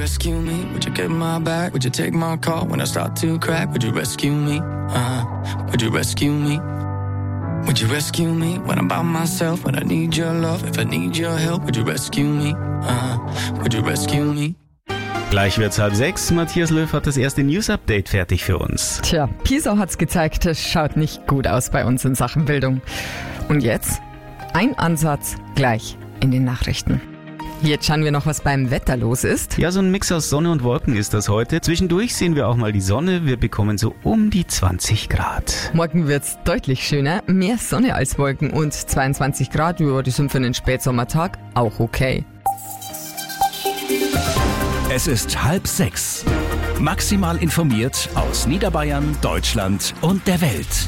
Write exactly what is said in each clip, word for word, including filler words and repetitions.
rescue me? Would you get my back? Would you take my call when I start to crack? Would you rescue me? Uh, would you rescue me? Would you rescue me when I'm by myself? When I need your love, if I need your help, would you rescue me? Uh, would you rescue me? Gleich wird's halb sechs. Matthias Löw hat das erste News-Update fertig für uns. Tja, PISA hat's gezeigt, es schaut nicht gut aus bei uns in Sachen Bildung. Und jetzt? Ein Ansatz gleich in den Nachrichten. Jetzt schauen wir noch, was beim Wetter los ist. Ja, so ein Mix aus Sonne und Wolken ist das heute. Zwischendurch sehen wir auch mal die Sonne. Wir bekommen so um die zwanzig Grad. Morgen wird's deutlich schöner. Mehr Sonne als Wolken und zweiundzwanzig Grad. Ja, die sind für einen Spätsommertag auch okay. Es ist halb sechs. Maximal informiert aus Niederbayern, Deutschland und der Welt.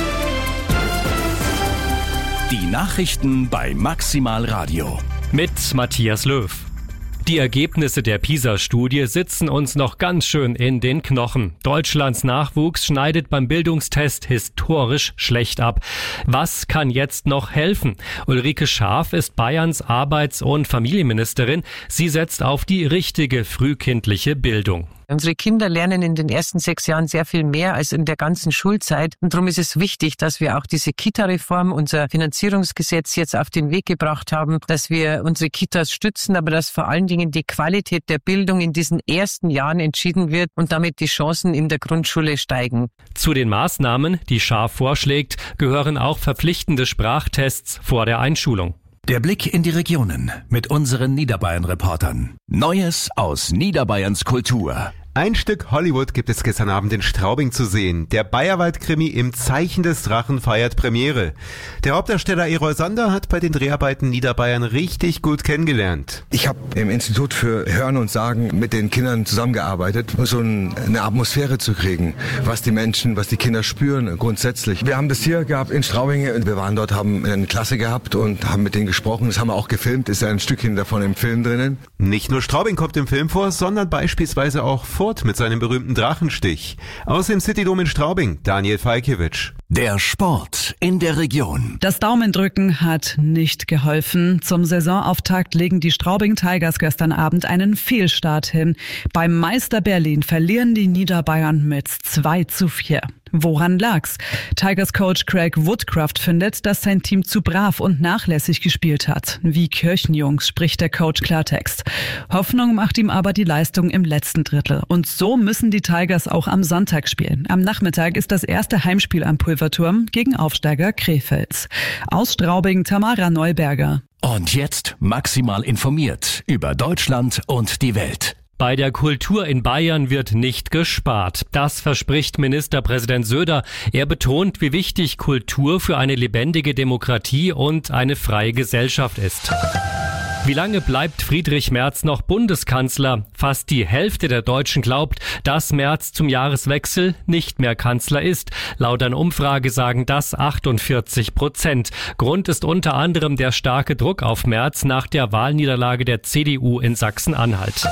Die Nachrichten bei Maximal Radio. Mit Matthias Löw. Die Ergebnisse der PISA-Studie sitzen uns noch ganz schön in den Knochen. Deutschlands Nachwuchs schneidet beim Bildungstest historisch schlecht ab. Was kann jetzt noch helfen? Ulrike Schaaf ist Bayerns Arbeits- und Familienministerin. Sie setzt auf die richtige frühkindliche Bildung. Unsere Kinder lernen in den ersten sechs Jahren sehr viel mehr als in der ganzen Schulzeit. Und darum ist es wichtig, dass wir auch diese Kita-Reform, unser Finanzierungsgesetz jetzt auf den Weg gebracht haben, dass wir unsere Kitas stützen, aber dass vor allen Dingen die Qualität der Bildung in diesen ersten Jahren entschieden wird und damit die Chancen in der Grundschule steigen. Zu den Maßnahmen, die Schaaf vorschlägt, gehören auch verpflichtende Sprachtests vor der Einschulung. Der Blick in die Regionen mit unseren Niederbayern-Reportern. Neues aus Niederbayerns Kultur. Ein Stück Hollywood gibt es gestern Abend in Straubing zu sehen. Der Bayerwald-Krimi Im Zeichen des Drachen feiert Premiere. Der Hauptdarsteller Erol Sander hat bei den Dreharbeiten Niederbayern richtig gut kennengelernt. Ich habe im Institut für Hören und Sagen mit den Kindern zusammengearbeitet, um so eine Atmosphäre zu kriegen, was die Menschen, was die Kinder spüren grundsätzlich. Wir haben das hier gehabt in Straubing und wir waren dort, haben eine Klasse gehabt und haben mit denen gesprochen. Das haben wir auch gefilmt, ist ja ein Stückchen davon im Film drinnen. Nicht nur Straubing kommt im Film vor, sondern beispielsweise auch Furt mit seinem berühmten Drachenstich. Aus dem Citydom in Straubing, Daniel Falkiewicz. Der Sport in der Region. Das Daumendrücken hat nicht geholfen. Zum Saisonauftakt legen die Straubing Tigers gestern Abend einen Fehlstart hin. Beim Meister Berlin verlieren die Niederbayern mit zwei zu vier. Woran lag's? Tigers-Coach Craig Woodcraft findet, dass sein Team zu brav und nachlässig gespielt hat. Wie Kirchenjungs spricht der Coach Klartext. Hoffnung macht ihm aber die Leistung im letzten Drittel. Und so müssen die Tigers auch am Sonntag spielen. Am Nachmittag ist das erste Heimspiel am Pulverturm gegen Aufsteiger Krefeld. Aus Straubing Tamara Neuberger. Und jetzt maximal informiert über Deutschland und die Welt. Bei der Kultur in Bayern wird nicht gespart. Das verspricht Ministerpräsident Söder. Er betont, wie wichtig Kultur für eine lebendige Demokratie und eine freie Gesellschaft ist. Wie lange bleibt Friedrich Merz noch Bundeskanzler? Fast die Hälfte der Deutschen glaubt, dass Merz zum Jahreswechsel nicht mehr Kanzler ist. Laut einer Umfrage sagen das achtundvierzig Prozent. Grund ist unter anderem der starke Druck auf Merz nach der Wahlniederlage der C D U in Sachsen-Anhalt.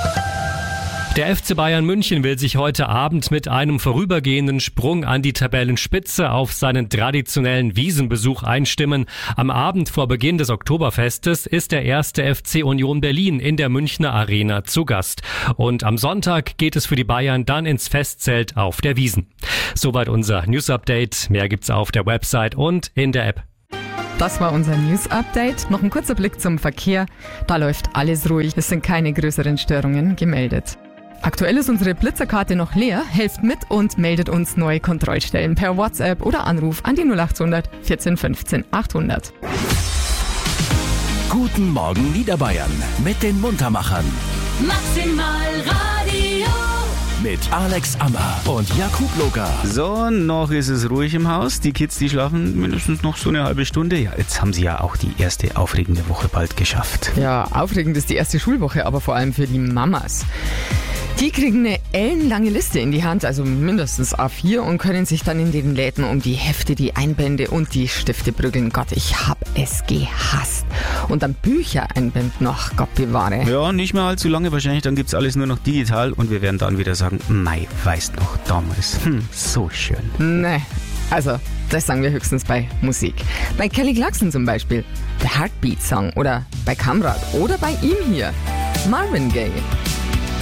Der F C Bayern München will sich heute Abend mit einem vorübergehenden Sprung an die Tabellenspitze auf seinen traditionellen Wiesenbesuch einstimmen. Am Abend vor Beginn des Oktoberfestes ist der erste F C Union Berlin in der Münchner Arena zu Gast. Und am Sonntag geht es für die Bayern dann ins Festzelt auf der Wiesn. Soweit unser News-Update. Mehr gibt's auf der Website und in der App. Das war unser News-Update. Noch ein kurzer Blick zum Verkehr. Da läuft alles ruhig. Es sind keine größeren Störungen gemeldet. Aktuell ist unsere Blitzerkarte noch leer. Helft mit und meldet uns neue Kontrollstellen per WhatsApp oder Anruf an die null achthundert vierzehn fünfzehn achthundert. Guten Morgen Niederbayern mit den Muntermachern. Maximal Radio. Mit Alex Ammer und Jakub Loga. So, noch ist es ruhig im Haus. Die Kids, die schlafen mindestens noch so eine halbe Stunde. Ja, jetzt haben sie ja auch die erste aufregende Woche bald geschafft. Ja, aufregend ist die erste Schulwoche, aber vor allem für die Mamas. Die kriegen eine ellenlange Liste in die Hand, also mindestens A vier, und können sich dann in den Läden um die Hefte, die Einbände und die Stifte prügeln. Gott, ich hab es gehasst. Und dann Bücher einbinden noch, Gott bewahre. Ja, nicht mehr allzu lange wahrscheinlich, dann gibt's alles nur noch digital und wir werden dann wieder sagen, mei, weißt noch, damals, hm, so schön. Nee, also, das sagen wir höchstens bei Musik. Bei Kelly Clarkson zum Beispiel, der Heartbeat Song, oder bei Kamrat oder bei ihm hier, Marvin Gaye.